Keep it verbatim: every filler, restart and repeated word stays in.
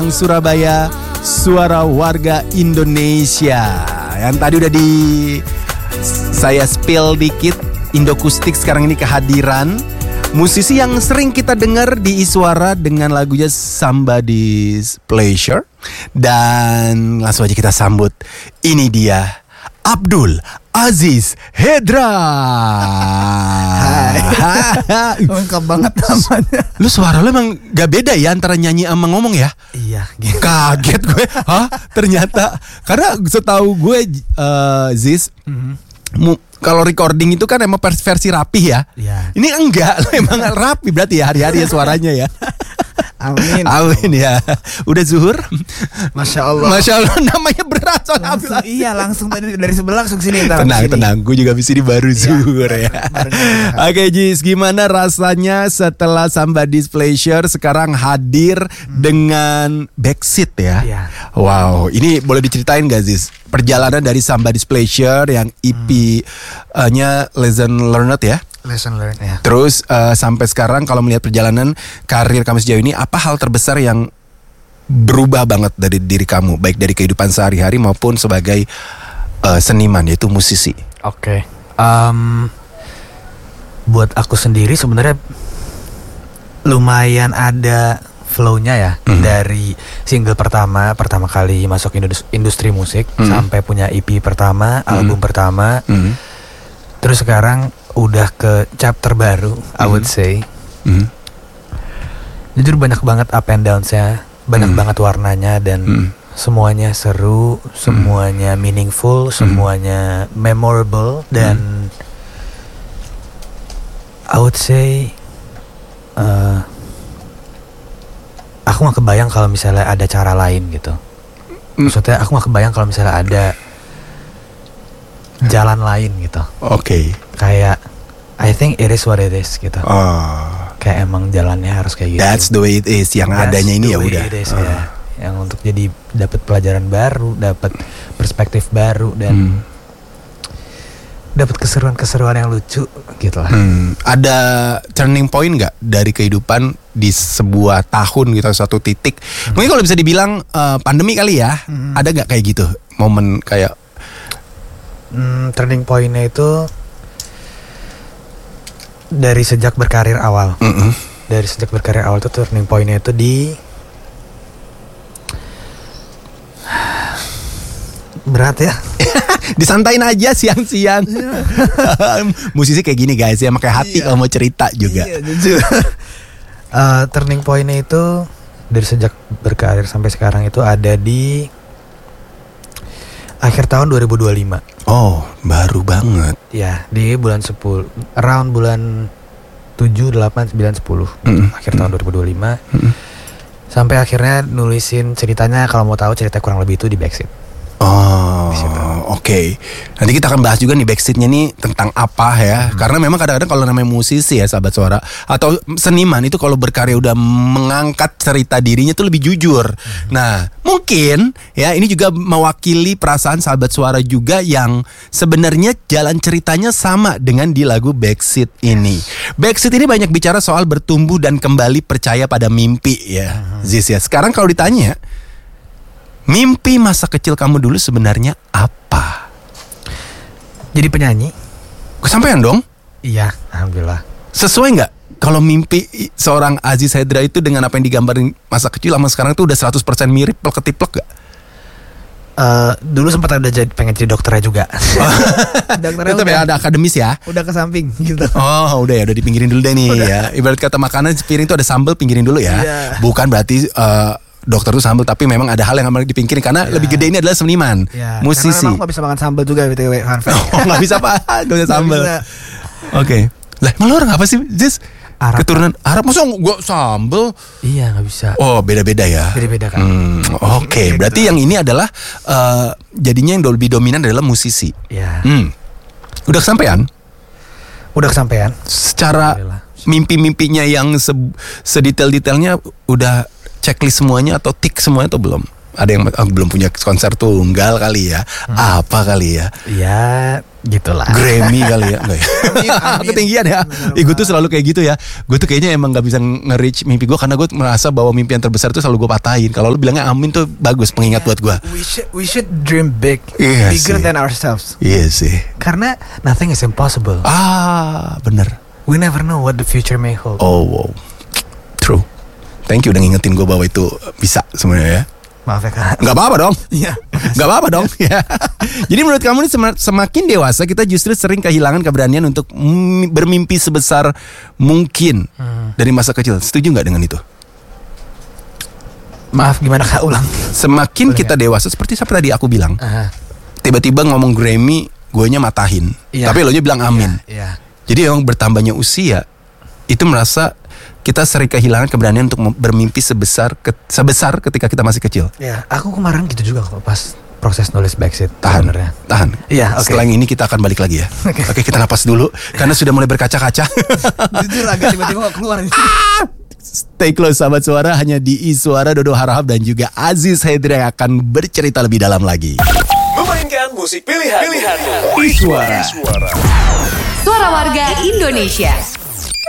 Surabaya, suara warga Indonesia. Yang tadi udah di saya spill dikit, Indokustik sekarang ini kehadiran musisi yang sering kita dengar di Iswara dengan lagunya Somebody's Pleasure. Dan langsung aja kita sambut, ini dia Abdul Aziz Hendra. Hai. Lengkap banget namanya. Lu suara lu emang gak beda ya antara nyanyi sama ngomong ya? Iya gitu. Kaget gue. Hah? Ternyata. Karena setahu gue uh, Ziz, mm-hmm. mu, kalau recording itu kan emang versi rapi ya. Iya. Ini enggak, emang rapi berarti ya hari-hari ya suaranya ya. Amin. Amin ya. Udah zuhur? Masya Allah. Masya Allah, namanya berat soalnya. Langsung, iya langsung dari, dari sebelah langsung sini. Tenang, tenang. Gue juga abis ini baru zuhur ya. Oke Jis, gimana rasanya setelah Somebody's Pleasure sekarang hadir hmm. dengan Backseat ya? Iya. Wow, ini boleh diceritain gak Jis? Perjalanan dari Somebody's Pleasure yang E P-nya hmm. Lesson Learned ya? Lesson learned ya. Terus uh, sampai sekarang kalau melihat perjalanan karir kamu sejauh ini, apa hal terbesar yang berubah banget dari diri kamu, baik dari kehidupan sehari-hari maupun sebagai uh, seniman, yaitu musisi? Oke. Okay. Um, buat aku sendiri sebenarnya lumayan ada flow-nya ya, mm-hmm. dari single pertama pertama kali masuk industri, industri musik, mm-hmm. sampai punya E P pertama, mm-hmm. album pertama, mm-hmm. terus sekarang udah ke chapter baru, mm-hmm. I would say. Mm-hmm. Jujur banyak banget up and downs-nya, banyak mm-hmm. banget warnanya dan mm-hmm. semuanya seru, semuanya mm-hmm. meaningful, semuanya mm-hmm. memorable dan mm-hmm. I would say uh, aku gak kebayang kalau misalnya ada cara lain gitu. Maksudnya aku gak kebayang kalau misalnya ada jalan lain gitu. Oke. Okay. Kayak I think it is what it is gitu. Oh. Kayak emang jalannya harus kayak gitu. That's the way it is. Yang That's adanya ini ya udah. Is, uh. ya. Yang untuk jadi dapat pelajaran baru, dapat perspektif baru dan hmm. dapat keseruan-keseruan yang lucu gitu lah. Hmm. Ada turning point nggak dari kehidupan di sebuah tahun gitu, satu titik? Hmm. Mungkin kalau bisa dibilang uh, pandemi kali ya. Hmm. Ada nggak kayak gitu momen kayak? Hmm, turning point-nya itu dari sejak berkarir awal. Mm-hmm. Dari sejak berkarir awal itu turning point-nya itu di berat ya. Disantain aja siang-siang. Musisi kayak gini guys ya, pakai hati kalau mau cerita juga. Iya, jujur. uh, turning point-nya itu dari sejak berkarir sampai sekarang itu ada di akhir tahun dua ribu dua puluh lima. Oh, baru banget. Ya, di bulan sepuluh, around bulan tujuh, delapan, sembilan, sepuluh. Mm-hmm. Akhir tahun dua ribu dua puluh lima. Mm-hmm. Sampai akhirnya nulisin ceritanya, kalau mau tahu cerita kurang lebih itu di Backseat. Oh, oke. Okay. Nanti kita akan bahas juga nih Backseatnya nih tentang apa ya. Hmm. Karena memang kadang-kadang kalau namanya musisi ya sahabat suara atau seniman itu kalau berkarya udah mengangkat cerita dirinya tuh lebih jujur. Hmm. Nah, mungkin ya ini juga mewakili perasaan sahabat suara juga yang sebenarnya jalan ceritanya sama dengan di lagu Backseat ini. Backseat ini banyak bicara soal bertumbuh dan kembali percaya pada mimpi ya. Hmm. Ziz ya. Sekarang kalau ditanya, mimpi masa kecil kamu dulu sebenarnya apa? Jadi penyanyi. Kesampaian dong? Iya, alhamdulillah. Sesuai nggak kalau mimpi seorang Aziz Hendra itu dengan apa yang digambarin masa kecil sama sekarang itu udah seratus persen mirip ketiplek gak? Uh, dulu sempat ada jadi, pengen jadi dokternya juga. Dokternya itu ada akademis ya? Udah ke samping gitu. Oh udah ya, udah dipinggirin dulu deh nih udah. Ya. Ibarat kata makanan piring itu ada sambal, pinggirin dulu ya. Yeah. Bukan berarti uh, dokter itu sambal, tapi memang ada hal yang harus dipinggirin karena yeah. lebih gede ini adalah seniman, yeah. musisi. Karena memang gak bisa makan sambal juga B T W. Oh gak bisa apa? Gak bisa sambal. Oke. Okay. Lah emang lu orang apa sih Jis? Arab. Keturunan Arab, masa gua sambal? Iya gak bisa. Oh beda-beda ya. Beda-beda kan. Hmm, Oke okay. Berarti yang ini adalah uh, jadinya yang lebih dominan adalah musisi. Iya. Hmm. Udah kesampaian? Udah kesampaian. Secara mimpi-mimpinya yang se- sedetail-detailnya udah checklist semuanya atau tick semuanya atau belum? Ada yang oh, belum punya konser tunggal kali ya. Hmm. Apa kali ya? Ya gitulah. Grammy kali ya. Enggak ya? Ketinggian ya. Ih, gue tuh selalu kayak gitu ya. Gue tuh kayaknya emang gak bisa nge-reach mimpi gue, karena gue merasa bahwa mimpi yang terbesar tuh selalu gue patahin. Kalau lu bilangnya amin tuh bagus, pengingat buat gue. We should, we should dream big. Iya Bigger sih. than ourselves. Iya sih. Karena nothing is impossible. Ah, bener. We never know what the future may hold. Oh wow. True. Thank you udah ngingetin gue bahwa itu bisa sebenarnya ya. Maaf ya Kak. Gak apa-apa dong. Iya. Gak apa-apa dong. Ya. Jadi menurut kamu nih sem- semakin dewasa kita justru sering kehilangan keberanian untuk m- bermimpi sebesar mungkin hmm. dari masa kecil. Setuju gak dengan itu? Maaf, gimana Kak, ulang. Semakin Boleh kita gak? dewasa, seperti siapa tadi aku bilang, uh-huh. tiba-tiba ngomong Grammy, guenya matahin. Yeah. Tapi lo nya bilang amin. Yeah. Yeah. Jadi emang bertambahnya usia itu merasa kita sering kehilangan keberanian untuk bermimpi sebesar ke, sebesar ketika kita masih kecil. Ya, aku kemarin gitu juga kok pas proses nulis Backseat. Tahan, sebenarnya. tahan. Iya, oke. Okay. Setelah ini kita akan balik lagi ya. Oke, okay, kita napas dulu karena sudah mulai berkaca-kaca. Jujur agak tiba-tiba gak keluar. Stay close sahabat suara, hanya di iSuara. Dodo Harahap dan juga Aziz Hedri yang akan bercerita lebih dalam lagi. Memainkan musik pilihan. Pilihan. iSuara. iSuara. Suara warga Indonesia.